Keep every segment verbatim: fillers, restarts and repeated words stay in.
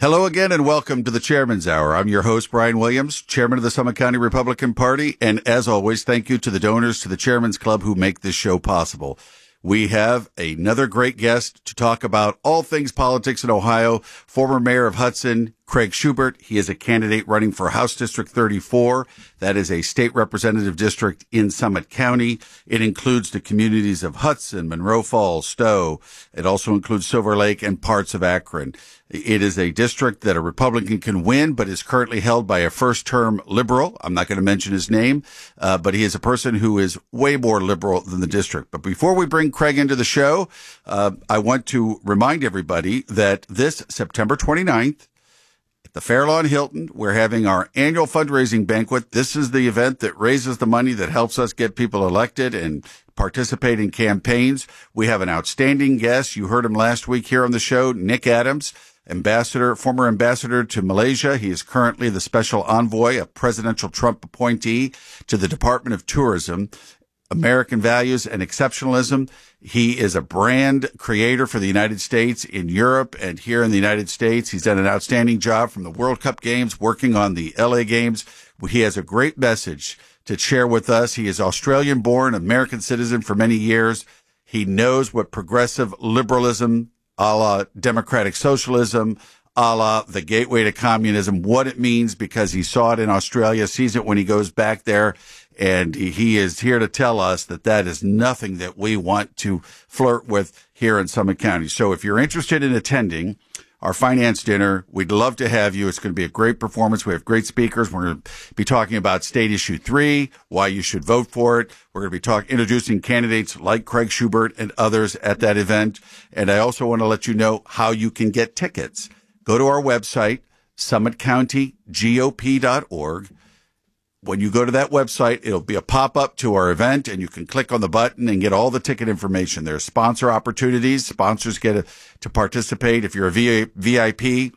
Hello again and welcome to the Chairman's Hour. I'm your host, Brian Williams, Chairman of the Summit County Republican Party. And as always, thank you to the donors to the Chairman's Club who make this show possible. We have another great guest to talk about all things politics in Ohio, former mayor of Hudson, Craig Schubert. He is a candidate running for House District thirty-four. That is a state representative district in Summit County. It includes the communities of Hudson, Monroe Falls, Stowe. It also includes Silver Lake and parts of Akron. It is a district that a Republican can win, but is currently held by a first-term liberal. I'm not going to mention his name, uh, but he is a person who is way more liberal than the district. But before we bring Craig into the show, uh, I want to remind everybody that this September twenty-ninth, at the Fairlawn Hilton, we're having our annual fundraising banquet. This is the event that raises the money that helps us get people elected and participate in campaigns. We have an outstanding guest. You heard him last week here on the show, Nick Adams, ambassador, former ambassador to Malaysia. He is currently the special envoy, a presidential Trump appointee to the Department of Tourism, American values and exceptionalism. He is a brand creator for the United States in Europe and here in the United States. He's done an outstanding job from the World Cup games, working on the L A games. He has a great message to share with us. He is Australian born, American citizen for many years. He knows what progressive liberalism, a la democratic socialism, a la the gateway to communism, what it means, because he saw it in Australia, sees it when he goes back there. And he is here to tell us that that is nothing that we want to flirt with here in Summit County. So if you're interested in attending our finance dinner, we'd love to have you. It's going to be a great performance. We have great speakers. We're going to be talking about State Issue three, why you should vote for it. We're going to be talking, introducing candidates like Craig Schubert and others at that event. And I also want to let you know how you can get tickets. Go to our website, summit county G O P dot org. When you go to that website, it'll be a pop-up to our event, and you can click on the button and get all the ticket information. There's sponsor opportunities. Sponsors get a, to participate. If you're a V I P,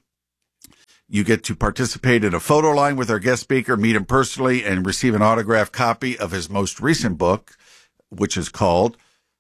you get to participate in a photo line with our guest speaker, meet him personally, and receive an autographed copy of his most recent book, which is called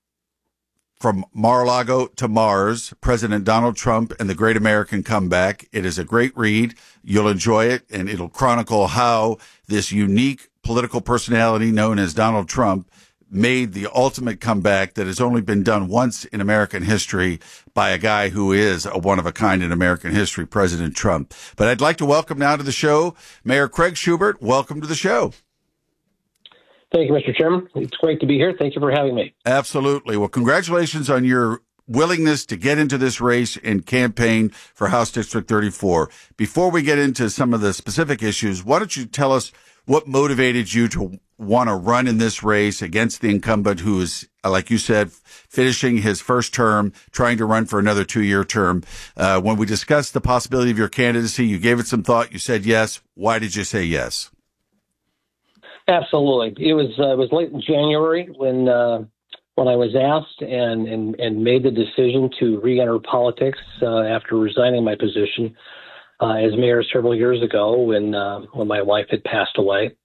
From Mar-a-Lago to Mars, President Donald Trump and the Great American Comeback. It is a great read. You'll enjoy it, and it'll chronicle how this unique political personality known as Donald Trump made the ultimate comeback that has only been done once in American history by a guy who is a one-of-a-kind in American history, President Trump. But I'd like to welcome now to the show Mayor Craig Schubert. Welcome to the show. Thank you, Mister Chairman. It's great to be here. Thank you for having me. Absolutely. Well, congratulations on your willingness to get into this race and campaign for House District thirty-four. Before we get into some of the specific issues, why don't you tell us what motivated you to want to run in this race against the incumbent who is, like you said, finishing his first term, trying to run for another two-year term. Uh, when we discussed the possibility of your candidacy, you gave it some thought. You said yes. Why did you say yes? Absolutely. It was uh, it was late in January when uh, when I was asked and, and, and made the decision to re-enter politics uh, after resigning my position uh, as mayor several years ago when uh, when my wife had passed away.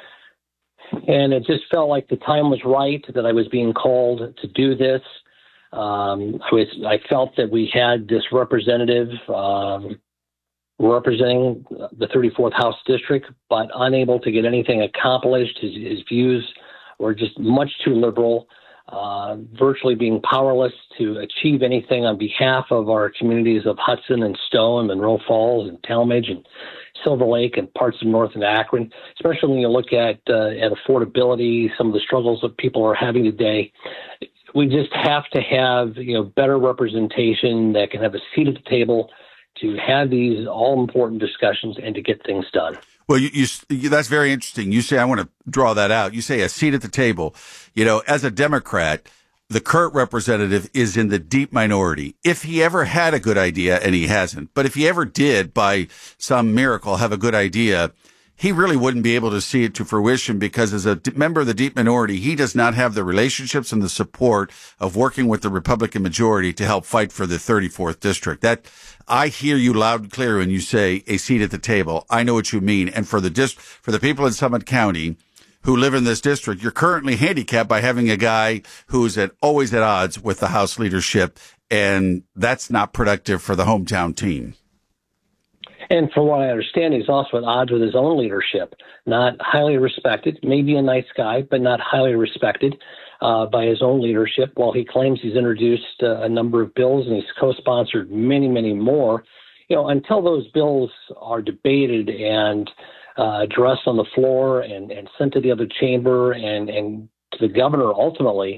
And it just felt like the time was right, that I was being called to do this. Um, I was I felt that we had this representative um, representing the thirty-fourth House District, but unable to get anything accomplished. His, his views were just much too liberal, uh, virtually being powerless to achieve anything on behalf of our communities of Hudson and Stowe and Monroe Falls and Talmadge and Silver Lake and parts of North and Akron, especially when you look at, uh, at affordability, some of the struggles that people are having today. We just have to have, you know, better representation that can have a seat at the table to have these all-important discussions and to get things done. Well, you, you, that's very interesting. You say, I want to draw that out. You say a seat at the table. You know, as a Democrat, the current representative is in the deep minority. If he ever had a good idea, and he hasn't, but if he ever did, by some miracle, have a good idea, he really wouldn't be able to see it to fruition because as a member of the deep minority, he does not have the relationships and the support of working with the Republican majority to help fight for the thirty-fourth district. That I hear you loud and clear when you say a seat at the table. I know what you mean. And for the dist- for the people in Summit County who live in this district, you're currently handicapped by having a guy who's at always at odds with the House leadership, and that's not productive for the hometown team. And from what I understand, he's also at odds with his own leadership. Not highly respected, maybe a nice guy, but not highly respected uh, by his own leadership. While he claims he's introduced uh, a number of bills and he's co-sponsored many, many more, you know, until those bills are debated and uh, addressed on the floor and, and sent to the other chamber and, and to the governor ultimately,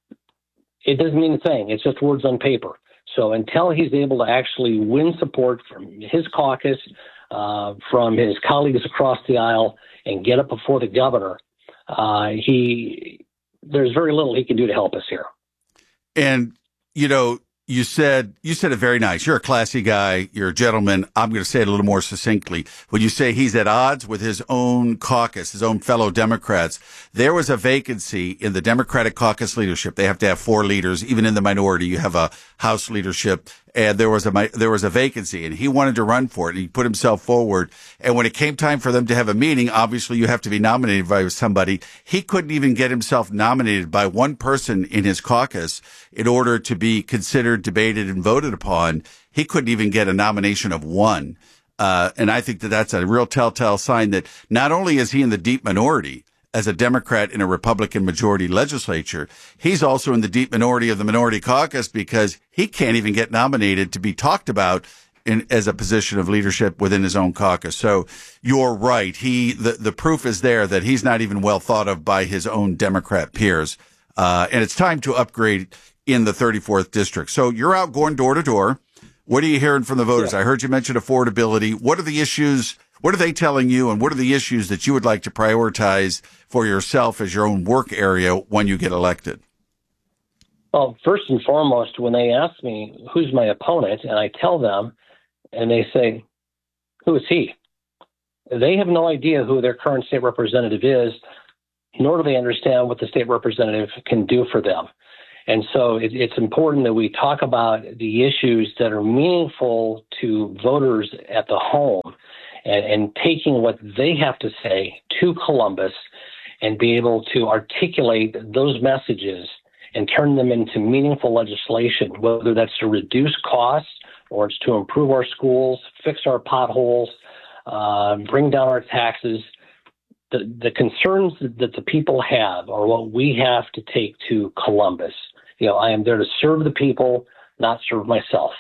it doesn't mean a thing. It's just words on paper. So until he's able to actually win support from his caucus, uh, from his colleagues across the aisle, and get up before the governor, uh, he there's very little he can do to help us here. And, you know, you said you said it very nice. You're a classy guy. You're a gentleman. I'm going to say it a little more succinctly. When you say he's at odds with his own caucus, his own fellow Democrats, there was a vacancy in the Democratic caucus leadership. They have to have four leaders. Even in the minority, you have a House leadership. And there was a there was a vacancy, and he wanted to run for it. And he put himself forward. And when it came time for them to have a meeting, obviously you have to be nominated by somebody. He couldn't even get himself nominated by one person in his caucus in order to be considered, debated, and voted upon. He couldn't even get a nomination of one. Uh, and I think that that's a real telltale sign that not only is he in the deep minority as a Democrat in a Republican majority legislature, he's also in the deep minority of the minority caucus because he can't even get nominated to be talked about in as a position of leadership within his own caucus. So you're right. He, the, the proof is there that he's not even well thought of by his own Democrat peers. Uh, and it's time to upgrade in the thirty-fourth district. So you're out going door to door. What are you hearing from the voters? Yeah. I heard you mention affordability. What are the issues? What are they telling you, and what are the issues that you would like to prioritize for yourself as your own work area when you get elected? Well, first and foremost, when they ask me who's my opponent, and I tell them, and they say, who is he? They have no idea who their current state representative is, nor do they understand what the state representative can do for them. And so it, it's important that we talk about the issues that are meaningful to voters at the home, and, and taking what they have to say to Columbus and be able to articulate those messages and turn them into meaningful legislation, whether that's to reduce costs or it's to improve our schools, fix our potholes, uh, bring down our taxes. The, the concerns that the people have are what we have to take to Columbus. You know, I am there to serve the people, not serve myself.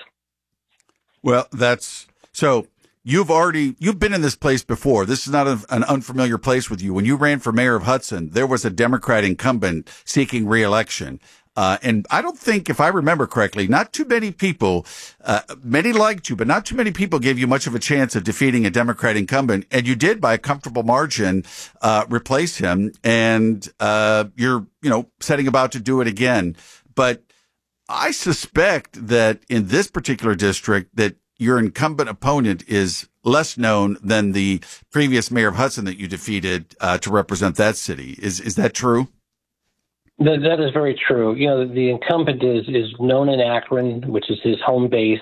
Well, that's so. You've already, you've been in this place before. This is not a, an unfamiliar place with you. When you ran for mayor of Hudson, there was a Democrat incumbent seeking reelection. Uh, and I don't think, if I remember correctly, not too many people, uh, many liked you, but not too many people gave you much of a chance of defeating a Democrat incumbent. And you did, by a comfortable margin, uh, replace him. And, uh, you're, you know, setting about to do it again. But I suspect that in this particular district that your incumbent opponent is less known than the previous mayor of Hudson that you defeated uh, to represent that city. Is is that true? That, that is very true. You know, the incumbent is is known in Akron, which is his home base.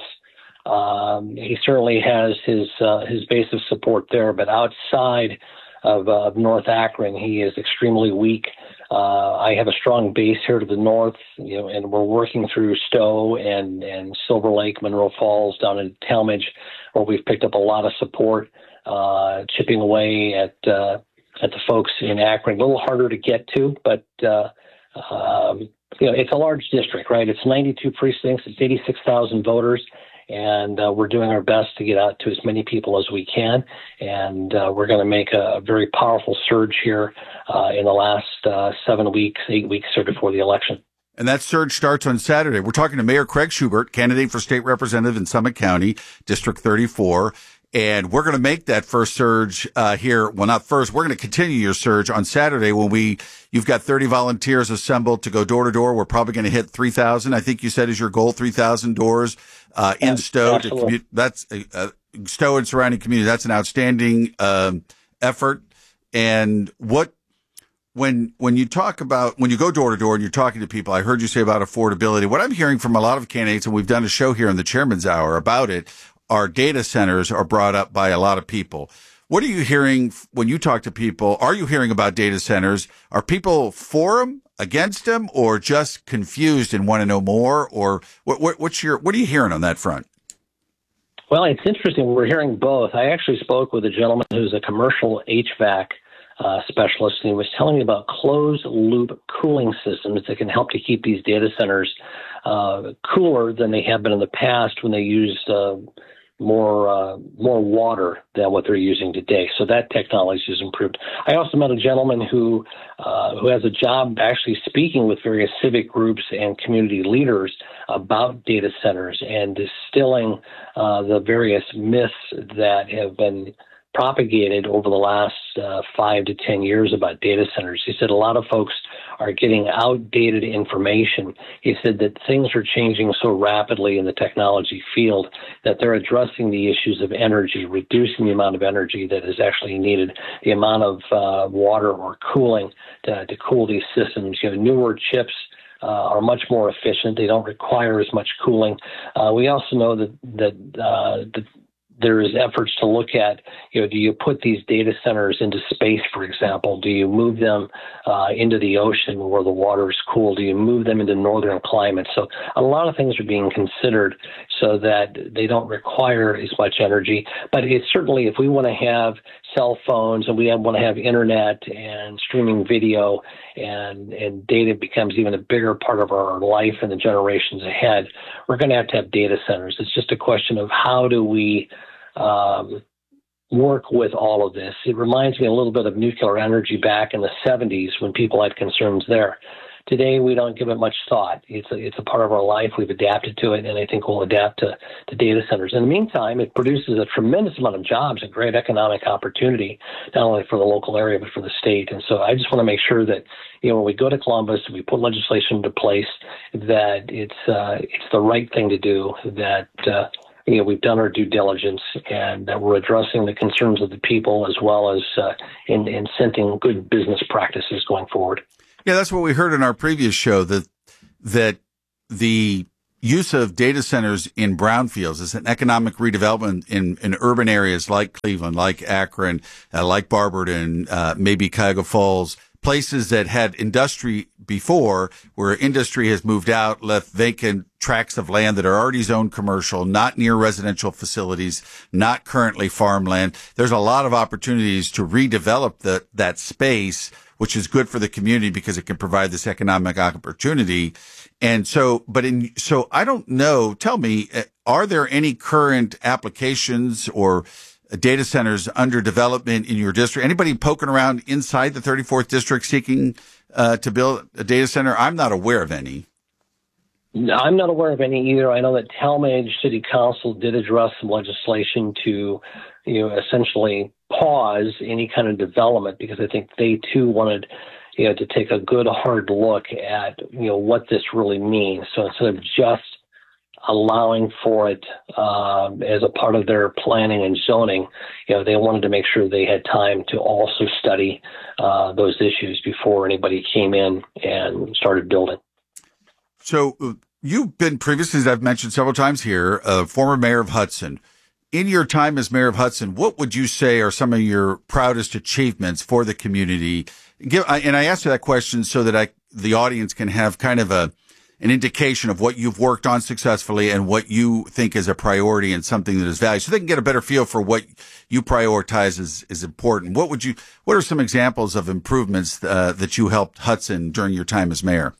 Um, he certainly has his uh, his base of support there, but outside of, uh, of North Akron, he is extremely weak. Uh, I have a strong base here to the north, you know, and we're working through Stowe and, and Silver Lake, Monroe Falls, down in Talmadge, where we've picked up a lot of support, uh, chipping away at uh, at the folks in Akron. A little harder to get to, but uh, um, you know, it's a large district, right? It's ninety-two precincts, it's eighty-six thousand voters. And uh, we're doing our best to get out to as many people as we can. And uh, we're going to make a, a very powerful surge here uh, in the last uh, seven weeks, eight weeks or before the election. And that surge starts on Saturday. We're talking to Mayor Craig Schubert, candidate for state representative in Summit County, District thirty-four. And we're going to make that first surge uh here. Well, not first. We're going to continue your surge on Saturday when we, you've got thirty volunteers assembled to go door to door. We're probably going to hit three thousand. I think you said is your goal, three thousand doors uh in Stowe. To commu- that's uh, uh, Stowe and surrounding community. That's an outstanding um effort. And what, when, when you talk about, when you go door to door and you're talking to people, I heard you say about affordability. What I'm hearing from a lot of candidates, and we've done a show here in the Chairman's Hour about it, our data centers are brought up by a lot of people. What are you hearing when you talk to people? Are you hearing about data centers? Are people for them, against them, or just confused and want to know more? Or what, what, what's your, what are you hearing on that front? Well, it's interesting. We're hearing both. I actually spoke with a gentleman who's a commercial H V A C uh, specialist, and he was telling me about closed-loop cooling systems that can help to keep these data centers uh, cooler than they have been in the past when they used uh, more uh, more water than what they're using today. So that technology has improved. I also met a gentleman who uh, who has a job actually speaking with various civic groups and community leaders about data centers and distilling uh, the various myths that have been propagated over the last uh, five to ten years about data centers. He said a lot of folks are getting outdated information. He said that things are changing so rapidly in the technology field that they're addressing the issues of energy, reducing the amount of energy that is actually needed, the amount of uh, water or cooling to, to cool these systems. You know, newer chips Uh, are much more efficient. They don't require as much cooling. Uh, we also know that that, uh, that there is efforts to look at, you know, do you put these data centers into space, for example? Do you move them uh, into the ocean where the water is cool? Do you move them into northern climates? So a lot of things are being considered so that they don't require as much energy. But it's certainly, if we want to have cell phones and we want to have internet and streaming video and, and data becomes even a bigger part of our life in the generations ahead, we're going to have to have data centers. It's just a question of how do we Um, work with all of this. It reminds me a little bit of nuclear energy back in the seventies when people had concerns there. Today, we don't give it much thought. It's a, it's a part of our life. We've adapted to it, and I think we'll adapt to, to data centers. In the meantime, it produces a tremendous amount of jobs and great economic opportunity, not only for the local area, but for the state. And so I just want to make sure that, you know, when we go to Columbus, we put legislation into place, that it's, uh, it's the right thing to do, that uh, you know, we've done our due diligence and that we're addressing the concerns of the people as well as uh, in, in incenting good business practices going forward. Yeah, that's what we heard in our previous show, that that the use of data centers in brownfields is an economic redevelopment in, in urban areas like Cleveland, like Akron, uh, like Barberton, uh, maybe Cuyahoga Falls, places that had industry before, where industry has moved out, left vacant tracts of land that are already zoned commercial, not near residential facilities, not currently farmland. There's a lot of opportunities to redevelop the, that space, which is good for the community because it can provide this economic opportunity. And so, but in, so I don't know, tell me, are there any current applications or data centers under development in your district? Anybody poking around inside the thirty-fourth district seeking uh, to build a data center? I'm not aware of any. I'm not aware of any either. I know that Talmadge City Council did address some legislation to, you know, essentially pause any kind of development because I think they too wanted, you know, to take a good hard look at, you know, what this really means. So instead of just allowing for it um, as a part of their planning and zoning, you know, they wanted to make sure they had time to also study uh, those issues before anybody came in and started building. So uh, you've been previously, as I've mentioned several times here, uh, former mayor of Hudson. In your time as mayor of Hudson, what would you say are some of your proudest achievements for the community? Give, I, and I ask you that question so that I, the audience can have kind of a an indication of what you've worked on successfully and what you think is a priority and something that is valued, so they can get a better feel for what you prioritize as is important. What would you? What are some examples of improvements uh, that you helped Hudson during your time as mayor?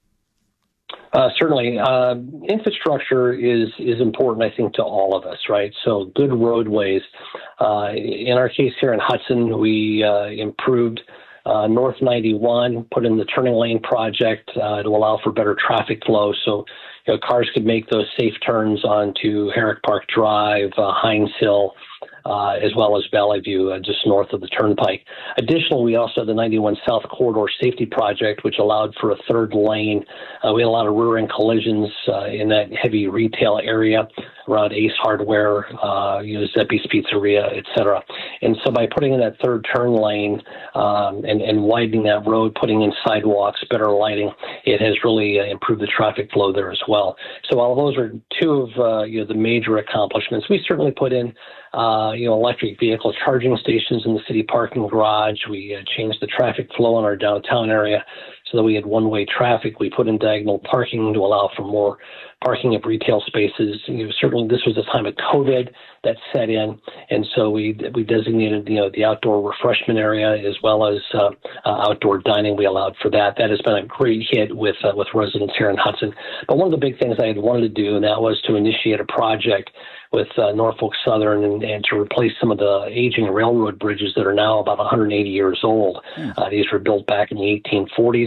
Uh, certainly, uh, infrastructure is is important, I think, to all of us, right? So good roadways. Uh, in our case here in Hudson, we uh, improved Uh, North ninety-one, put in the turning lane project uh, to allow for better traffic flow, so you know, cars could make those safe turns onto Herrick Park Drive, uh, Hines Hill, uh, as well as Valley View, uh, just north of the Turnpike. Additionally, we also had the ninety-one South Corridor Safety Project, which allowed for a third lane. Uh, we had a lot of rear-end collisions uh, in that heavy retail area around Ace Hardware, uh, you know, Zeppi's Pizzeria, et cetera. And so by putting in that third turn lane um, and, and widening that road, putting in sidewalks, better lighting, it has really uh, improved the traffic flow there as well. So while those are two of uh, you know, the major accomplishments, we certainly put in uh, you know, electric vehicle charging stations in the city parking garage. We uh, changed the traffic flow in our downtown area so that we had one-way traffic. We put in diagonal parking to allow for more parking of retail spaces. You know, certainly this was a time of COVID that set in, and so we we designated you know the outdoor refreshment area as well as uh, uh, outdoor dining. We allowed for that. That has been a great hit with uh, with residents here in Hudson. But one of the big things I had wanted to do, and that was to initiate a project with uh, Norfolk Southern and, and to replace some of the aging railroad bridges that are now about one hundred eighty years old. Mm. Uh, these were built back in the eighteen forties.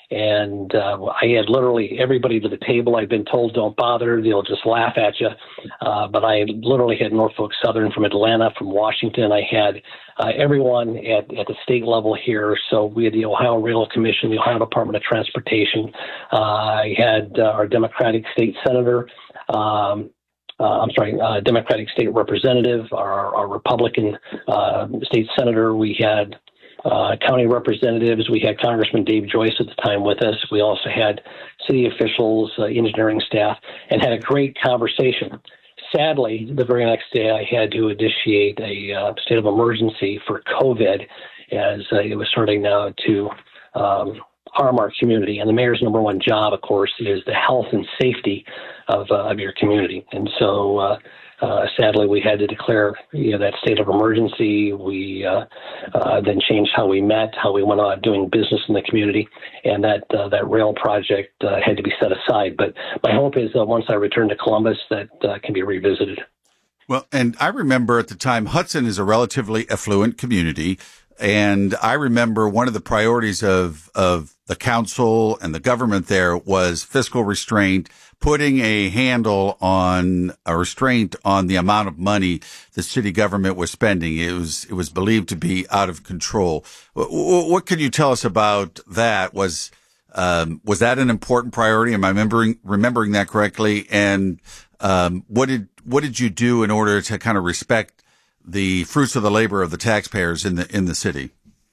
And uh, I had literally everybody to the table. I've been told, don't bother, they'll just laugh at you. Uh, but I literally had Norfolk Southern from Atlanta, from Washington. I had uh, everyone at, at the state level here. So we had the Ohio Rail Commission, the Ohio Department of Transportation. Uh, I had uh, our Democratic state senator, um, Uh, I'm sorry, uh, Democratic state representative, our, our Republican uh, state senator. We had uh, county representatives. We had Congressman Dave Joyce at the time with us. We also had city officials, uh, engineering staff, and had a great conversation. Sadly, the very next day, I had to initiate a uh, state of emergency for COVID as uh, it was starting now to um, harm our community. And the mayor's number one job, of course, is the health and safety of, uh, of your community. And so, uh, uh, sadly, we had to declare you know, that state of emergency. We uh, uh, then changed how we met, how we went on doing business in the community, and that uh, that rail project uh, had to be set aside. But my hope is that once I return to Columbus, that uh, can be revisited. Well, and I remember at the time, Hudson is a relatively affluent community. And I remember one of the priorities of, of the council and the government there was fiscal restraint, putting a handle on a restraint on the amount of money the city government was spending. It was, it was believed to be out of control. What, what can you tell us about that? Was, um, was that an important priority? Am I remembering, remembering that correctly? And, um, what did, what did you do in order to kind of respect the fruits of the labor of the taxpayers in the in the city?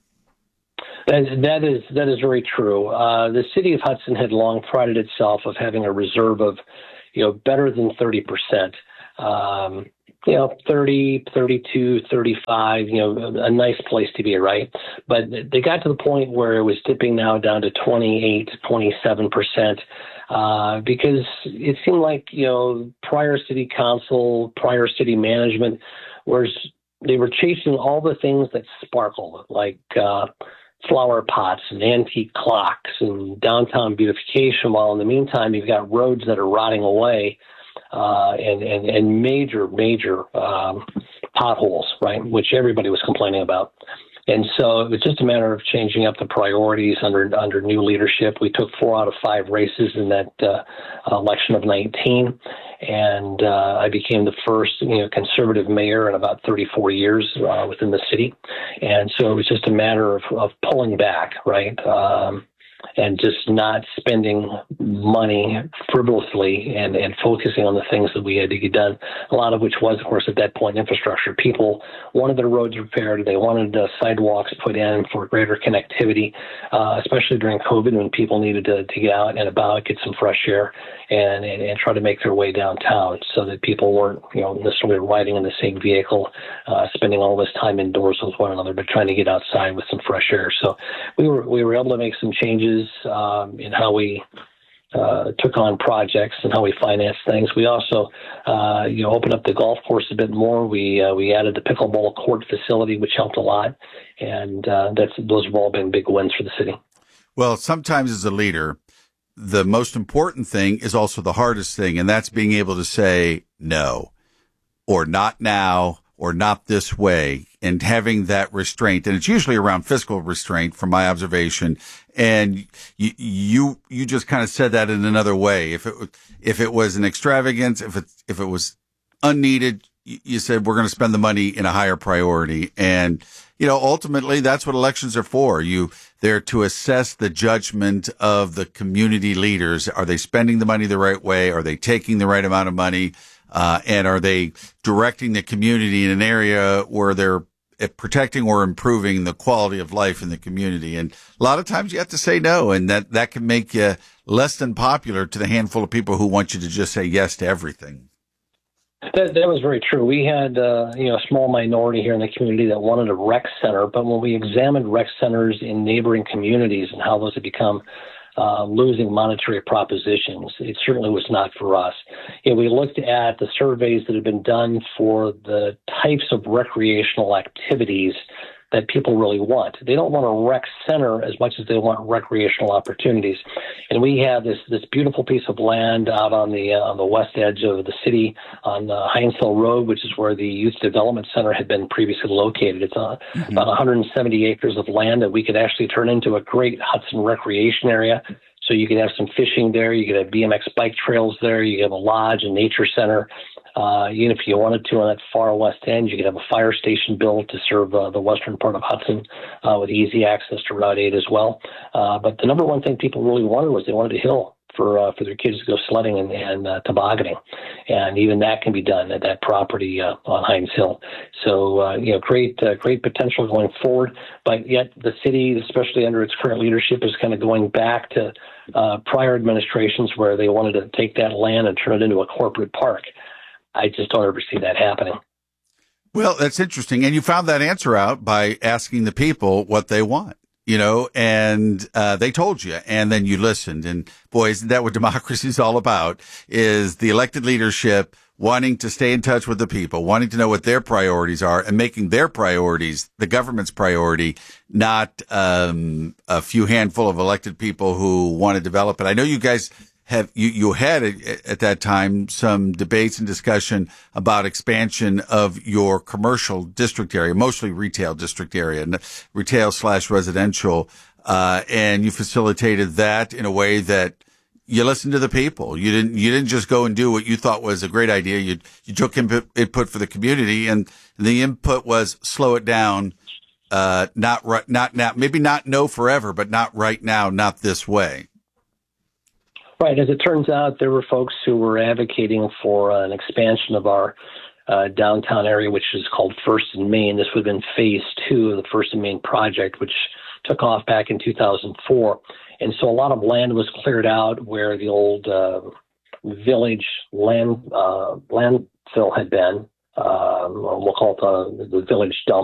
That, that is that is very true. Uh, the city of Hudson had long prided itself of having a reserve of, you know, better than thirty percent. Um, you know, thirty, thirty-two, thirty-five, you know, a nice place to be, right? But they got to the point where it was dipping now down to twenty-eight, twenty-seven percent. Uh, because it seemed like, you know, prior city council, prior city management, was they were chasing all the things that sparkle, like uh, flower pots and antique clocks and downtown beautification, while in the meantime, you've got roads that are rotting away uh, and, and, and major, major um, potholes, right, which everybody was complaining about. And so it was just a matter of changing up the priorities under under new leadership. We took four out of five races in that uh, election of nineteen, and uh, I became the first, you know, conservative mayor in about thirty-four years uh, within the city. And so it was just a matter of, of pulling back, right, um, and just not spending money frivolously and, and focusing on the things that we had to get done, a lot of which was, of course, at that point, infrastructure. People wanted their roads repaired. They wanted uh, sidewalks put in for greater connectivity, uh, especially during COVID when people needed to, to get out and about, get some fresh air, and, and, and try to make their way downtown so that people weren't, you know, necessarily riding in the same vehicle, uh, spending all this time indoors with one another, but trying to get outside with some fresh air. So we were we were able to make some changes Um, in how we uh, took on projects and how we financed things. We also, uh, you know, opened up the golf course a bit more. We uh, we added the pickleball court facility, which helped a lot, and uh, that's those have all been big wins for the city. Well, sometimes as a leader, the most important thing is also the hardest thing, and that's being able to say no, or not now, or not this way, and having that restraint. And it's usually around fiscal restraint from my observation. And you, you, you just kind of said that in another way. If it, if it was an extravagance, if it, if it was unneeded, you said we're going to spend the money in a higher priority. And, you know, ultimately that's what elections are for. You, they're to assess the judgment of the community leaders. Are they spending the money the right way? Are they taking the right amount of money? Uh, and are they directing the community in an area where they're protecting or improving the quality of life in the community? And a lot of times you have to say no, and that, that can make you less than popular to the handful of people who want you to just say yes to everything. That, that was very true. We had, uh, you know, a small minority here in the community that wanted a rec center, but when we examined rec centers in neighboring communities and how those had become uh, losing monetary propositions. It certainly was not for us. And we looked at the surveys that have been done for the types of recreational activities that people really want. They don't want a rec center as much as they want recreational opportunities. And we have this this beautiful piece of land out on the uh, on the west edge of the city on uh, Hines Hill Road, which is where the Youth Development Center had been previously located. It's uh, mm-hmm. about one hundred seventy acres of land that we could actually turn into a great Hudson recreation area. So you could have some fishing there. You could have B M X bike trails there. You could have a lodge, a nature center. Uh, even if you wanted to on that far west end, you could have a fire station built to serve uh, the western part of Hudson uh, with easy access to Route eight as well. Uh, but the number one thing people really wanted was they wanted a hill for uh, for their kids to go sledding and, and uh, tobogganing. And even that can be done at that property uh, on Hines Hill. So, uh, you know, great, uh, great potential going forward. But yet the city, especially under its current leadership, is kind of going back to uh, prior administrations where they wanted to take that land and turn it into a corporate park. I just don't ever see that happening. Well, that's interesting. And you found that answer out by asking the people what they want, you know, and uh, they told you, and then you listened. And boy, isn't that what democracy is all about, is the elected leadership wanting to stay in touch with the people, wanting to know what their priorities are, and making their priorities the government's priority, not um, a few handful of elected people who want to develop it. I know you guys have you, you had at that time some debates and discussion about expansion of your commercial district area, mostly retail district area, retail slash residential, uh, and you facilitated that in a way that you listened to the people. You didn't, you didn't just go and do what you thought was a great idea. You, you took input, input for the community, and the input was slow it down. Uh, not right, not now, maybe not no forever, but not right now, not this way. Right. As it turns out, there were folks who were advocating for uh, an expansion of our uh, downtown area, which is called First and Main. This would have been phase two of the First and Main project, which took off back in two thousand four. And so a lot of land was cleared out where the old uh, village land uh, landfill had been. Uh, we'll call it uh, the village dump.